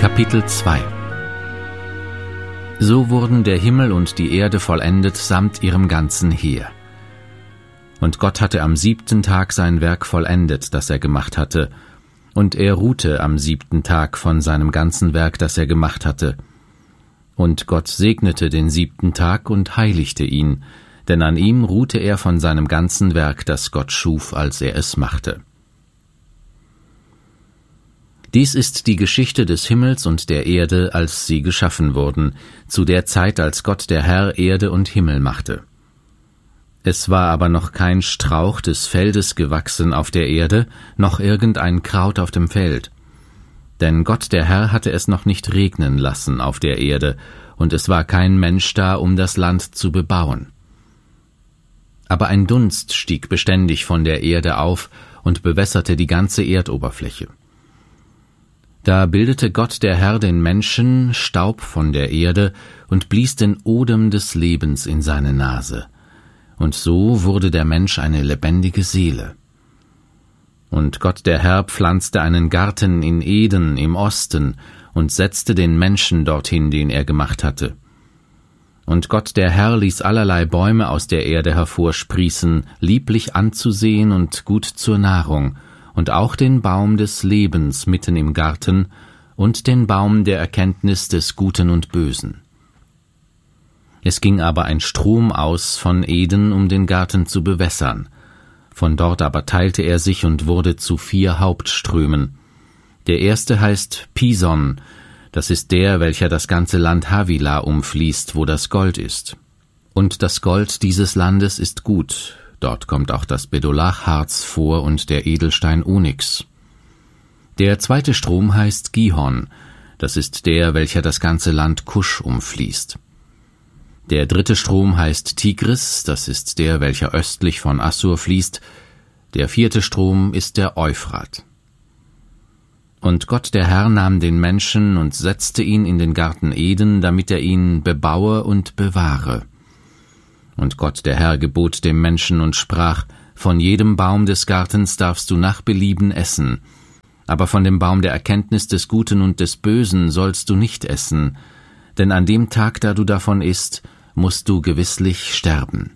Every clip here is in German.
Kapitel 2 So wurden der Himmel und die Erde vollendet samt ihrem ganzen Heer. Und Gott hatte am 7. Tag sein Werk vollendet, das er gemacht hatte, und er ruhte am 7. Tag von seinem ganzen Werk, das er gemacht hatte. Und Gott segnete den 7. Tag und heiligte ihn, denn an ihm ruhte er von seinem ganzen Werk, das Gott schuf, als er es machte. Dies ist die Geschichte des Himmels und der Erde, als sie geschaffen wurden, zu der Zeit, als Gott der Herr Erde und Himmel machte. Es war aber noch kein Strauch des Feldes gewachsen auf der Erde, noch irgendein Kraut auf dem Feld. Denn Gott der Herr hatte es noch nicht regnen lassen auf der Erde, und es war kein Mensch da, um das Land zu bebauen. Aber ein Dunst stieg beständig von der Erde auf und bewässerte die ganze Erdoberfläche. Da bildete Gott der Herr den Menschen Staub von der Erde und blies den Odem des Lebens in seine Nase. Und so wurde der Mensch eine lebendige Seele. Und Gott der Herr pflanzte einen Garten in Eden im Osten und setzte den Menschen dorthin, den er gemacht hatte. Und Gott der Herr ließ allerlei Bäume aus der Erde hervorsprießen, lieblich anzusehen und gut zur Nahrung, und auch den Baum des Lebens mitten im Garten und den Baum der Erkenntnis des Guten und Bösen. Es ging aber ein Strom aus von Eden, um den Garten zu bewässern. Von dort aber teilte er sich und wurde zu 4 Hauptströmen. Der erste heißt Pison, das ist der, welcher das ganze Land Havila umfließt, wo das Gold ist. Und das Gold dieses Landes ist gut. Dort kommt auch das Bedolachharz vor und der Edelstein Onyx. Der zweite Strom heißt Gihon, das ist der, welcher das ganze Land Kusch umfließt. Der dritte Strom heißt Tigris, das ist der, welcher östlich von Assur fließt. Der 4. Strom ist der Euphrat. Und Gott der Herr nahm den Menschen und setzte ihn in den Garten Eden, damit er ihn bebaue und bewahre. Und Gott der Herr gebot dem Menschen und sprach: Von jedem Baum des Gartens darfst du nach Belieben essen, aber von dem Baum der Erkenntnis des Guten und des Bösen sollst du nicht essen, denn an dem Tag, da du davon isst, musst du gewisslich sterben.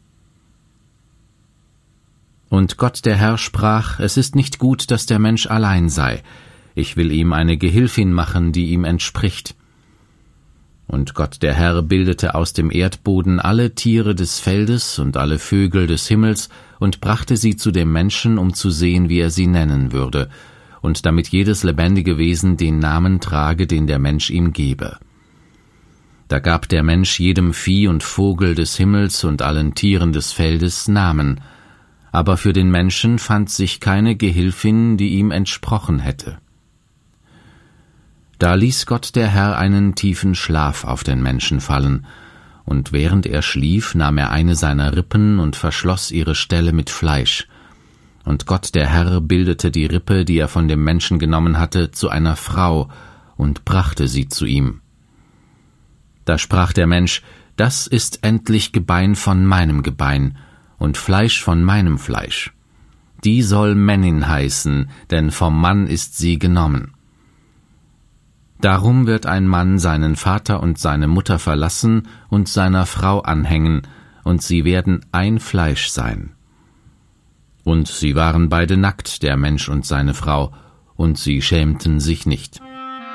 Und Gott der Herr sprach: Es ist nicht gut, dass der Mensch allein sei. Ich will ihm eine Gehilfin machen, die ihm entspricht. Und Gott der Herr bildete aus dem Erdboden alle Tiere des Feldes und alle Vögel des Himmels und brachte sie zu dem Menschen, um zu sehen, wie er sie nennen würde, und damit jedes lebendige Wesen den Namen trage, den der Mensch ihm gebe. Da gab der Mensch jedem Vieh und Vogel des Himmels und allen Tieren des Feldes Namen, aber für den Menschen fand sich keine Gehilfin, die ihm entsprochen hätte. Da ließ Gott der Herr einen tiefen Schlaf auf den Menschen fallen, und während er schlief, nahm er eine seiner Rippen und verschloss ihre Stelle mit Fleisch. Und Gott der Herr bildete die Rippe, die er von dem Menschen genommen hatte, zu einer Frau und brachte sie zu ihm. Da sprach der Mensch: Das ist endlich Gebein von meinem Gebein und Fleisch von meinem Fleisch. Die soll Männin heißen, denn vom Mann ist sie genommen. Darum wird ein Mann seinen Vater und seine Mutter verlassen und seiner Frau anhängen, und sie werden ein Fleisch sein. Und sie waren beide nackt, der Mensch und seine Frau, und sie schämten sich nicht.